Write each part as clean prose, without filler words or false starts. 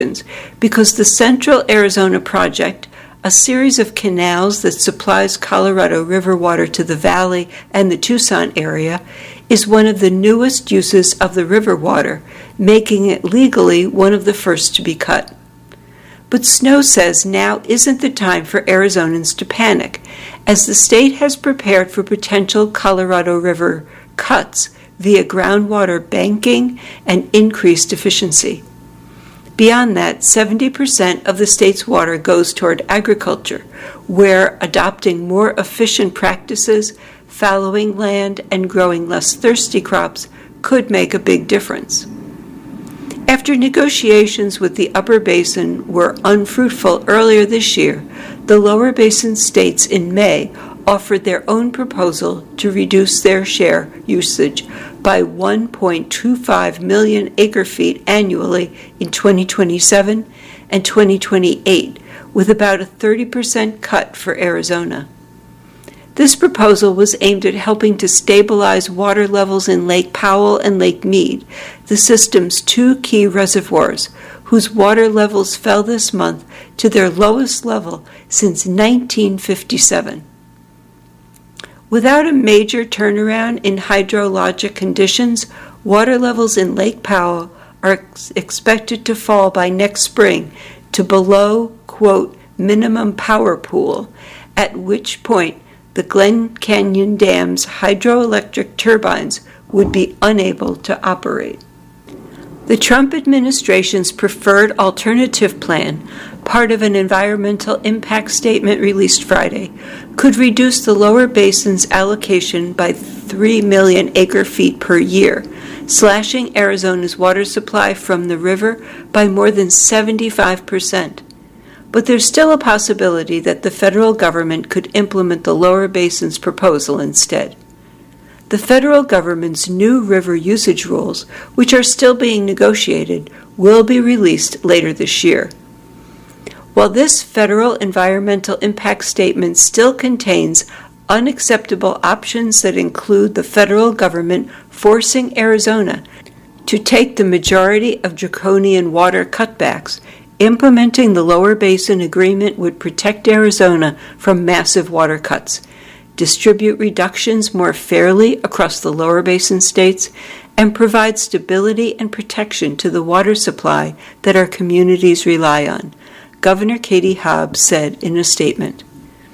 because the Central Arizona Project, a series of canals that supplies Colorado River water to the valley and the Tucson area, is one of the newest uses of the river water, making it legally one of the first to be cut. But Snow says now isn't the time for Arizonans to panic, as the state has prepared for potential Colorado River cuts via groundwater banking and increased efficiency. Beyond that, 70% of the state's water goes toward agriculture, where adopting more efficient practices, fallowing land, and growing less thirsty crops could make a big difference. After negotiations with the Upper Basin were unfruitful earlier this year, the Lower Basin states in May offered their own proposal to reduce their share usage by 1.25 million acre-feet annually in 2027 and 2028, with about a 30% cut for Arizona. This proposal was aimed at helping to stabilize water levels in Lake Powell and Lake Mead, the system's two key reservoirs, whose water levels fell this month to their lowest level since 1957. Without a major turnaround in hydrologic conditions, water levels in Lake Powell are expected to fall by next spring to below, quote, minimum power pool, at which point the Glen Canyon Dam's hydroelectric turbines would be unable to operate. The Trump administration's preferred alternative plan, part of an environmental impact statement released Friday, could reduce the Lower Basin's allocation by 3 million acre-feet per year, slashing Arizona's water supply from the river by more than 75%. But there's still a possibility that the federal government could implement the Lower Basin's proposal instead. The federal government's new river usage rules, which are still being negotiated, will be released later this year. While this federal environmental impact statement still contains unacceptable options that include the federal government forcing Arizona to take the majority of draconian water cutbacks, implementing the Lower Basin Agreement would protect Arizona from massive water cuts, distribute reductions more fairly across the Lower Basin states, and provide stability and protection to the water supply that our communities rely on, Governor Katie Hobbs said in a statement.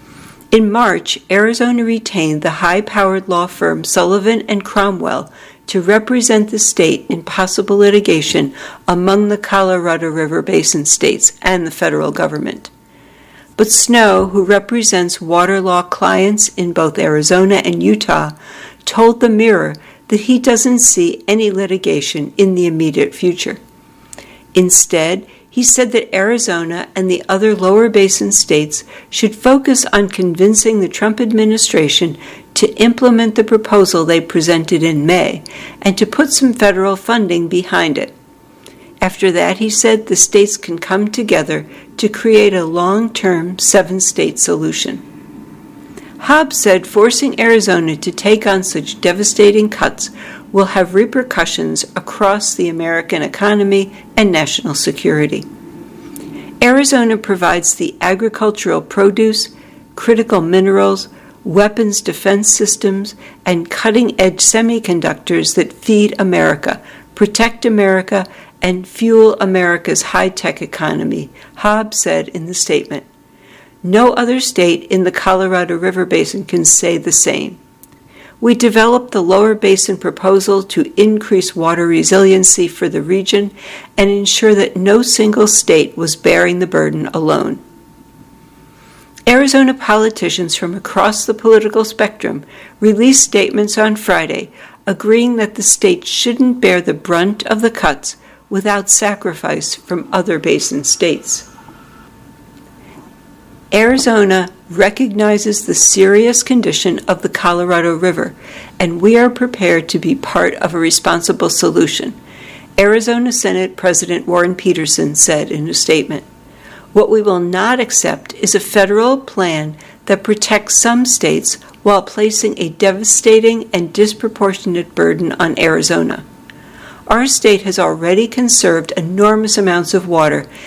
In March, Arizona retained the high-powered law firm Sullivan and Cromwell to represent the state in possible litigation among the Colorado River Basin states and the federal government. But Snow, who represents water law clients in both Arizona and Utah, told the Mirror that he doesn't see any litigation in the immediate future. Instead, he said that Arizona and the other Lower Basin states should focus on convincing the Trump administration to implement the proposal they presented in May and to put some federal funding behind it. After that, he said, the states can come together to create a long-term 7-state solution. Hobbs said forcing Arizona to take on such devastating cuts will have repercussions across the American economy and national security. Arizona provides the agricultural produce, critical minerals, weapons defense systems, and cutting-edge semiconductors that feed America, protect America, and fuel America's high-tech economy, Hobbs said in the statement. No other state in the Colorado River Basin can say the same. We developed the Lower Basin proposal to increase water resiliency for the region and ensure that no single state was bearing the burden alone. Arizona politicians from across the political spectrum released statements on Friday agreeing that the state shouldn't bear the brunt of the cuts without sacrifice from other basin states. Arizona recognizes the serious condition of the Colorado River, and we are prepared to be part of a responsible solution, Arizona Senate President Warren Peterson said in a statement. What we will not accept is a federal plan that protects some states while placing a devastating and disproportionate burden on Arizona. our state has already conserved enormous amounts of water